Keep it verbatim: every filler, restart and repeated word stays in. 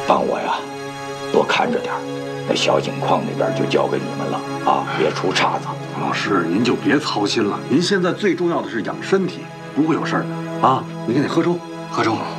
帮我呀，多看着点儿。那小井矿那边就交给你们了啊，别出岔子。 老师，您就别操心了，您现在最重要的是养身体，不会有事儿的啊。你赶紧喝粥，喝粥。